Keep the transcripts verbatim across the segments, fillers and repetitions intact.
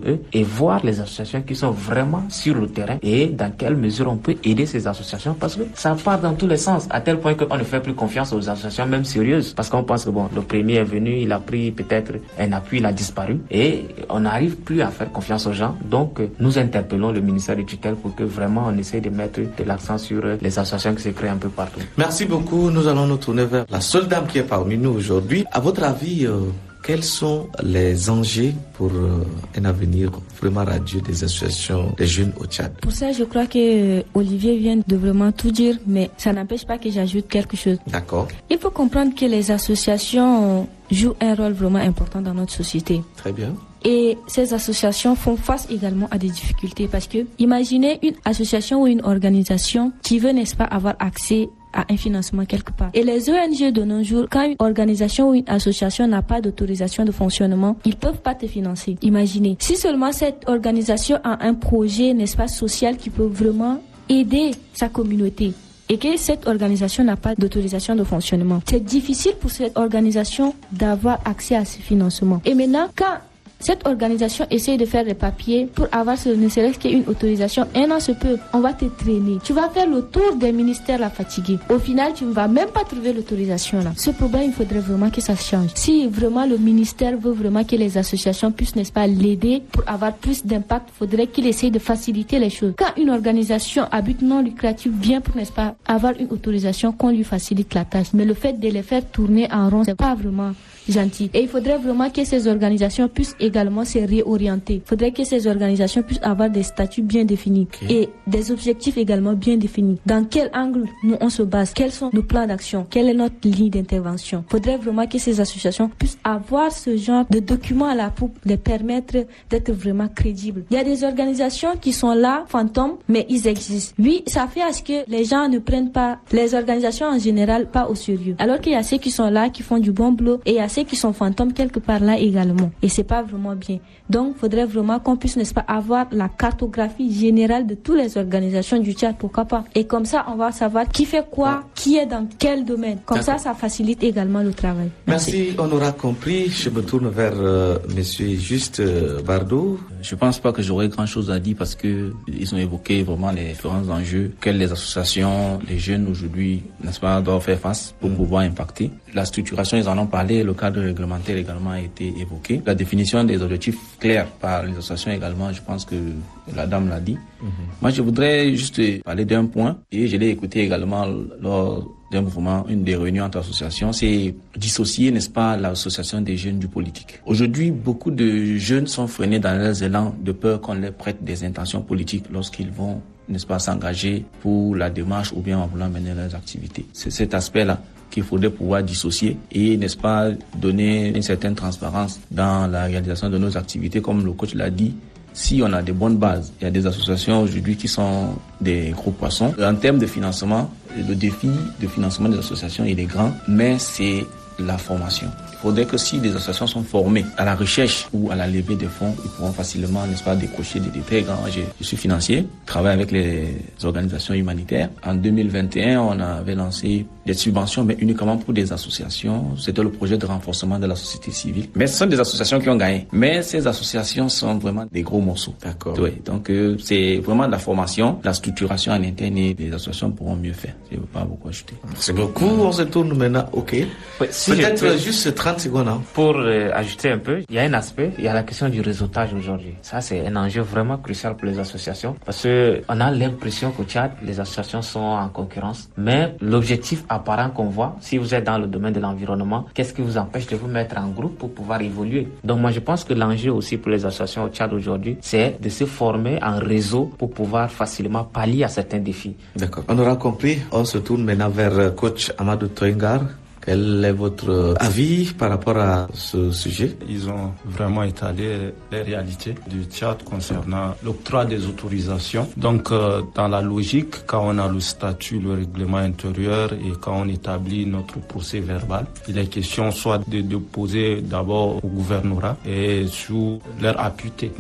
eux et voir les associations qui sont vraiment sur le terrain et dans quelle mesure on peut aider ces associations, parce que ça part dans tous les sens, à tel point qu'on ne fait plus confiance aux associations même sérieuses, parce qu'on pense que bon, le premier est venu, il a pris peut-être un appui, il a disparu et on n'arrive plus à faire confiance aux gens. Donc nous interpellons le ministère du tutelle pour que vraiment on essaie de mettre de l'accent sur les associations qui se créent un peu partout. Merci beaucoup. Nous allons nous tourner vers la seule dame qui est parmi nous aujourd'hui. À votre avis, euh, quels sont les enjeux pour euh, un avenir vraiment radieux des associations des jeunes au Tchad? Pour ça, je crois que euh, Olivier vient de vraiment tout dire, mais ça n'empêche pas que j'ajoute quelque chose. D'accord. Il faut comprendre que les associations jouent un rôle vraiment important dans notre société. Très bien. Et ces associations font face également à des difficultés parce que imaginez une association ou une organisation qui veut, n'est-ce pas, avoir accès à un financement quelque part. Et les O N G de nos jours, quand une organisation ou une association n'a pas d'autorisation de fonctionnement, ils peuvent pas te financer. Imaginez, si seulement cette organisation a un projet, n'est-ce pas, social qui peut vraiment aider sa communauté et que cette organisation n'a pas d'autorisation de fonctionnement, c'est difficile pour cette organisation d'avoir accès à ce financement. Et maintenant, quand cette organisation essaye de faire les papiers pour avoir ce, ne serait-ce qu'une autorisation, un an se peut, on va te traîner. Tu vas faire le tour des ministères là fatigué. Au final, tu ne vas même pas trouver l'autorisation là. Ce problème, il faudrait vraiment que ça change. Si vraiment le ministère veut vraiment que les associations puissent, n'est-ce pas, l'aider pour avoir plus d'impact, il faudrait qu'il essaye de faciliter les choses. Quand une organisation à but non lucratif vient pour, n'est-ce pas, avoir une autorisation, qu'on lui facilite la tâche. Mais le fait de les faire tourner en rond, c'est pas vraiment gentil. Et il faudrait vraiment que ces organisations puissent également se réorienter. Il faudrait que ces organisations puissent avoir des statuts bien définis, okay, et des objectifs également bien définis. Dans quel angle nous on se base? Quels sont nos plans d'action? Quelle est notre ligne d'intervention? Il faudrait vraiment que ces associations puissent avoir ce genre de documents à la pour les permettre d'être vraiment crédibles. Il y a des organisations qui sont là, fantômes, mais ils existent. Oui, ça fait à ce que les gens ne prennent pas les organisations en général pas au sérieux. Alors qu'il y a ceux qui sont là, qui font du bon boulot, et il y a ceux qui sont fantômes quelque part là également. Et c'est pas vraiment bien. Donc, il faudrait vraiment qu'on puisse, n'est-ce pas, avoir la cartographie générale de toutes les organisations du Tchad, pourquoi pas. Et comme ça, on va savoir qui fait quoi, qui est dans quel domaine. Comme D'accord. ça, ça facilite également le travail. Merci. Merci. On aura compris. Je me tourne vers euh, Monsieur Juste euh, Bardou. Je pense pas que j'aurai grand-chose à dire parce que ils ont évoqué vraiment les différents enjeux que les associations, les jeunes aujourd'hui, n'est-ce pas, doivent faire face pour mmh. pouvoir impacter. La structuration, ils en ont parlé. Le cadre réglementaire également a été évoqué. La définition des objectifs clairs par les associations également, je pense que la dame l'a dit. Mmh. Moi, je voudrais juste parler d'un point, et je l'ai écouté également lors d'un mouvement, une des réunions entre associations, c'est dissocier, n'est-ce pas, l'association des jeunes du politique. Aujourd'hui, beaucoup de jeunes sont freinés dans leurs élans de peur qu'on leur prête des intentions politiques lorsqu'ils vont, n'est-ce pas, s'engager pour la démarche ou bien en voulant mener leurs activités. C'est cet aspect-là qu'il faudrait pouvoir dissocier et, n'est-ce pas, donner une certaine transparence dans la réalisation de nos activités. Comme le coach l'a dit, si on a des bonnes bases, il y a des associations aujourd'hui qui sont des gros poissons. En termes de financement, le défi de financement des associations, il est grand, mais c'est la formation. Il faudrait que si des associations sont formées à la recherche ou à la levée des fonds, ils pourront facilement, n'est-ce pas, décrocher des, des très grands. Je, je suis financier, je travaille avec les organisations humanitaires. En deux mille vingt et un, on avait lancé des subventions, mais uniquement pour des associations. C'était le projet de renforcement de la société civile. Mais ce sont des associations qui ont gagné. Mais ces associations sont vraiment des gros morceaux. D'accord. Oui, donc euh, c'est vraiment de la formation, la structuration en interne, et les associations pourront mieux faire. Je ne veux pas beaucoup ajouter. Merci beaucoup. On se tourne maintenant. OK. Oui, si Peut-être peux... juste trente secondes. Hein. Pour euh, ajouter un peu, il y a un aspect, il y a la question du réseautage aujourd'hui. Ça, c'est un enjeu vraiment crucial pour les associations parce que on a l'impression qu'au Tchad, les associations sont en concurrence. Mais l'objectif apparent qu'on voit, si vous êtes dans le domaine de l'environnement, qu'est-ce qui vous empêche de vous mettre en groupe pour pouvoir évoluer? Donc moi, je pense que l'enjeu aussi pour les associations au Tchad aujourd'hui, c'est de se former en réseau pour pouvoir facilement pallier à certains défis. D'accord. On aura compris. On se tourne maintenant vers coach Amadou Toyengar. Quel est votre avis par rapport à ce sujet? Ils ont vraiment étalé les réalités du Tchad concernant l'octroi des autorisations. Donc, euh, dans la logique, quand on a le statut, le règlement intérieur et quand on établit notre procès verbal, il est question soit de déposer d'abord au gouvernorat et sous leur appui technique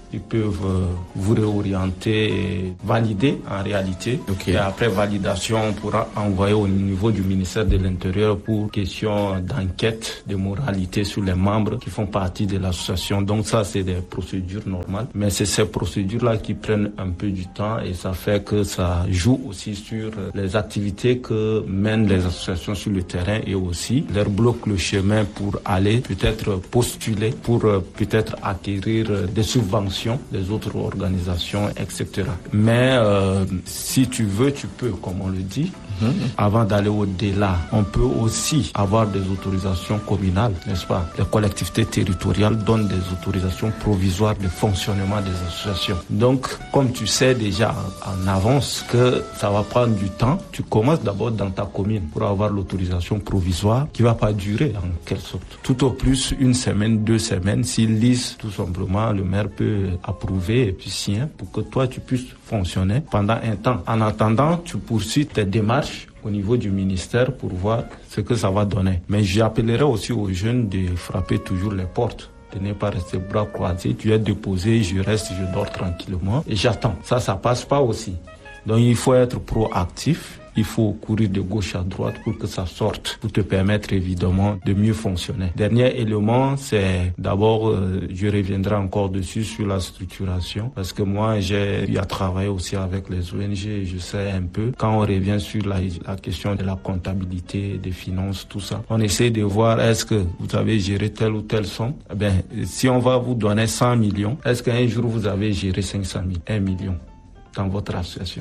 Ils peuvent euh, vous réorienter et valider en réalité. Okay. Et après validation, on pourra envoyer au niveau du ministère de l'Intérieur pour question d'enquête de moralité sur les membres qui font partie de l'association. Donc ça, c'est des procédures normales. Mais c'est ces procédures-là qui prennent un peu du temps et ça fait que ça joue aussi sur les activités que mènent les associations sur le terrain et aussi leur bloque le chemin pour aller peut-être postuler, pour peut-être acquérir des subventions des autres organisations, et cetera. Mais euh, si tu veux, tu peux, comme on le dit. Mmh. Avant d'aller au-delà, on peut aussi avoir des autorisations communales, n'est-ce pas? Les collectivités territoriales donnent des autorisations provisoires de fonctionnement des associations. Donc, comme tu sais déjà en avance que ça va prendre du temps, tu commences d'abord dans ta commune pour avoir l'autorisation provisoire qui va pas durer en quelque sorte. Tout au plus une semaine, deux semaines, s'ils lisent tout simplement, le maire peut approuver et puis signer pour que toi tu puisses fonctionner pendant un temps. En attendant, tu poursuis tes démarches au niveau du ministère pour voir ce que ça va donner. Mais j'appellerai aussi aux jeunes de frapper toujours les portes, de ne pas rester bras croisés. Tu es déposé, je reste, je dors tranquillement et j'attends. Ça, ça passe pas aussi. Donc il faut être proactif. Il faut courir de gauche à droite pour que ça sorte, pour te permettre évidemment de mieux fonctionner. Dernier élément, c'est d'abord, euh, je reviendrai encore dessus sur la structuration, parce que moi j'ai eu à travailler aussi avec les O N G, je sais un peu. Quand on revient sur la, la question de la comptabilité, des finances, tout ça, on essaie de voir est-ce que vous avez géré telle ou telle somme. Eh bien, si on va vous donner cent millions, est-ce qu'un jour vous avez géré cinq cent mille, un million dans votre association?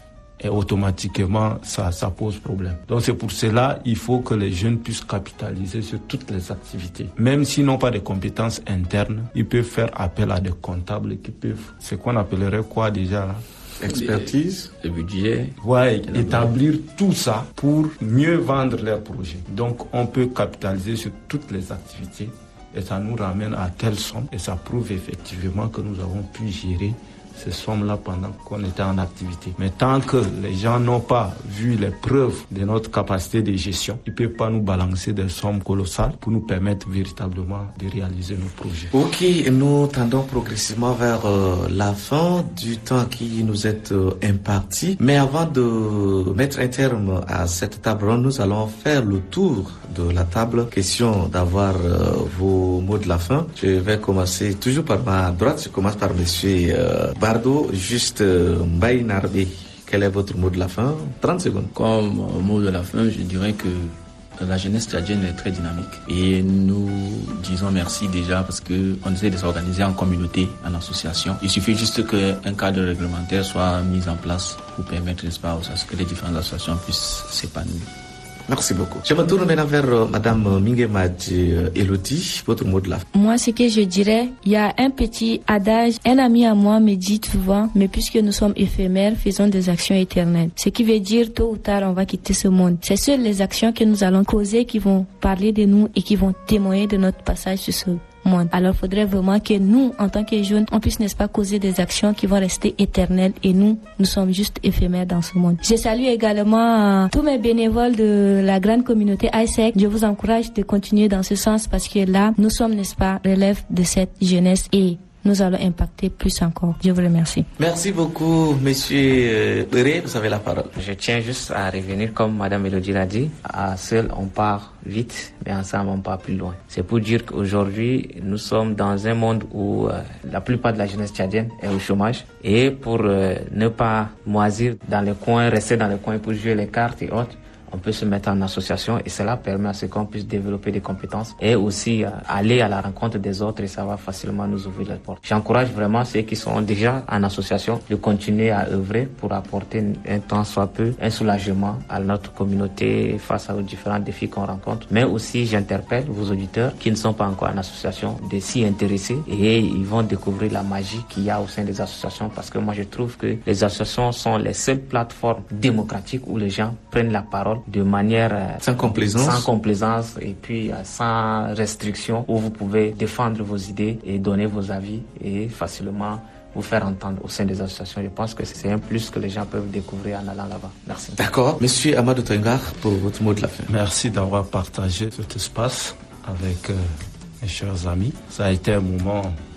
Et automatiquement, ça, ça pose problème. Donc c'est pour cela, il faut que les jeunes puissent capitaliser sur toutes les activités. Même s'ils n'ont pas de compétences internes, ils peuvent faire appel à des comptables qui peuvent, c'est qu'on appellerait quoi déjà là? Expertise, le budget. Ouais, établir tout ça pour mieux vendre leurs projets. Donc on peut capitaliser sur toutes les activités et ça nous ramène à telle somme et ça prouve effectivement que nous avons pu gérer ces sommes-là pendant qu'on était en activité. Mais tant que les gens n'ont pas vu les preuves de notre capacité de gestion, ils ne peuvent pas nous balancer des sommes colossales pour nous permettre véritablement de réaliser nos projets. Ok, nous tendons progressivement vers euh, la fin du temps qui nous est euh, imparti. Mais avant de mettre un terme à cette table ronde, nous allons faire le tour de la table. Question d'avoir euh, vos mots de la fin. Je vais commencer toujours par ma droite. Je commence par monsieur euh, Bardo, juste euh, Mbaye Narbe. Quel est votre mot de la fin? trente secondes. Comme mot de la fin, je dirais que la jeunesse tchadienne est très dynamique et nous disons merci déjà parce qu'on essaie de s'organiser en communauté, en association. Il suffit juste qu'un cadre réglementaire soit mis en place pour permettre, n'est-ce pas, à ce que les différentes associations puissent s'épanouir. Merci beaucoup. Je me tourne maintenant vers euh, Madame Minguemadji euh, Elodie, votre mot de la fin. Moi, ce que je dirais, il y a un petit adage, un ami à moi me dit souvent, mais puisque nous sommes éphémères, faisons des actions éternelles. Ce qui veut dire, tôt ou tard, on va quitter ce monde. C'est seules les actions que nous allons causer qui vont parler de nous et qui vont témoigner de notre passage sur ce monde. Alors, il faudrait vraiment que nous, en tant que jeunes, on puisse, n'est-ce pas, causer des actions qui vont rester éternelles et nous, nous sommes juste éphémères dans ce monde. Je salue également euh, tous mes bénévoles de la grande communauté I S E C. Je vous encourage de continuer dans ce sens parce que là, nous sommes, n'est-ce pas, relève de cette jeunesse et nous allons impacter plus encore. Je vous remercie. Merci beaucoup, monsieur Béré. Vous avez la parole. Je tiens juste à revenir, comme Madame Elodie l'a dit, à seul on part vite, mais ensemble on part plus loin. C'est pour dire qu'aujourd'hui, nous sommes dans un monde où euh, la plupart de la jeunesse tchadienne est au chômage. Et pour euh, ne pas moisir dans les coins, rester dans les coins pour jouer les cartes et autres, on peut se mettre en association et cela permet à ce qu'on puisse développer des compétences et aussi euh, aller à la rencontre des autres et ça va facilement nous ouvrir les portes. J'encourage vraiment ceux qui sont déjà en association de continuer à œuvrer pour apporter un temps soit peu un soulagement à notre communauté face aux différents défis qu'on rencontre. Mais aussi j'interpelle vos auditeurs qui ne sont pas encore en association de s'y intéresser et ils vont découvrir la magie qu'il y a au sein des associations parce que moi je trouve que les associations sont les seules plateformes démocratiques où les gens prennent la parole de manière euh, sans complaisance, sans complaisance et puis euh, sans restriction où vous pouvez défendre vos idées et donner vos avis et facilement vous faire entendre au sein des associations. Je pense que c'est un plus que les gens peuvent découvrir en allant là-bas. Merci. D'accord. Monsieur Amadou Tengar, pour votre mot de la fin. Merci d'avoir partagé cet espace avec euh, mes chers amis. Ça a été un moment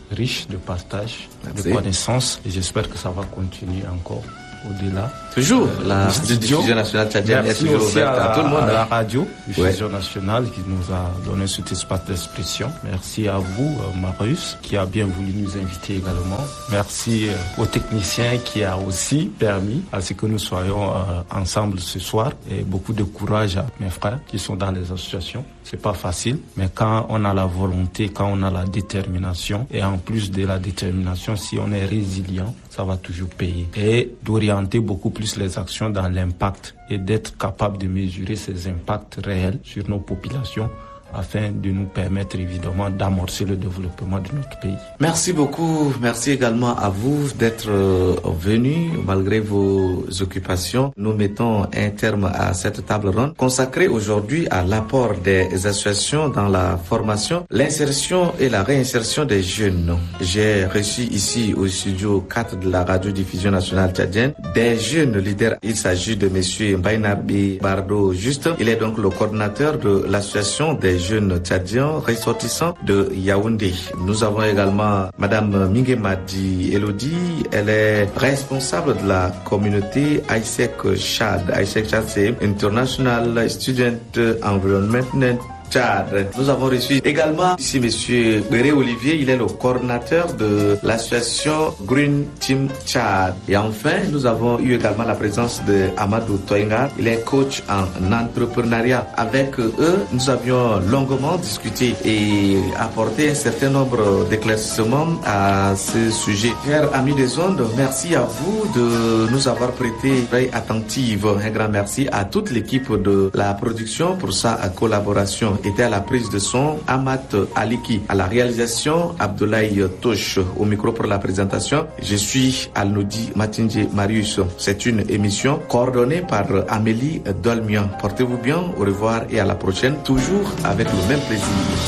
riche de partage, Merci. de connaissances, et j'espère que ça va continuer encore au-delà. Toujours, euh, la diffusion nationale tchadienne est toujours ouverte à, à tout le monde. À la radio, diffusion ouais. nationale qui nous a donné cet espace d'expression. Merci à vous, euh, Marius, qui a bien voulu nous inviter également. Merci euh, aux techniciens qui a aussi permis à ce que nous soyons euh, ensemble ce soir. Et beaucoup de courage à mes frères qui sont dans les associations. C'est pas facile, mais quand on a la volonté, quand on a la détermination, et en plus de la détermination, si on est résilient, ça va toujours payer. Et d'orienter beaucoup plus les actions dans l'impact et d'être capable de mesurer ces impacts réels sur nos populations afin de nous permettre évidemment d'amorcer le développement de notre pays. Merci beaucoup. Merci également à vous d'être euh, venus malgré vos occupations. Nous mettons un terme à cette table ronde consacrée aujourd'hui à l'apport des associations dans la formation, l'insertion et la réinsertion des jeunes. J'ai reçu ici au studio quatre de la radiodiffusion nationale tchadienne des jeunes leaders. Il s'agit de monsieur Mbainarbi Bardo Juste. Il est donc le coordinateur de l'association des jeunes tchadiens ressortissants de Yaoundé. Nous avons également madame Mingemadi Elodie. Elle est responsable de la communauté I S E C Chad. I S E C Chad, c'est International Student Environment Tchad. Nous avons reçu également ici monsieur Béré Olivier, il est le coordinateur de l'association Green Team Tchad. Et enfin, nous avons eu également la présence de Amadou Toinga, il est coach en entrepreneuriat. Avec eux, nous avions longuement discuté et apporté un certain nombre d'éclaircissements à ce sujet. Chers amis des ondes, merci à vous de nous avoir prêté l'oreille attentive. Un grand merci à toute l'équipe de la production pour sa collaboration. Était à la prise de son Amat Aliki, à la réalisation Abdoulaye Touche, au micro pour la présentation. Je suis Alnoudi Matinje Marius. C'est une émission coordonnée par Amélie Dolmian. Portez-vous bien, au revoir et à la prochaine, toujours avec le même plaisir.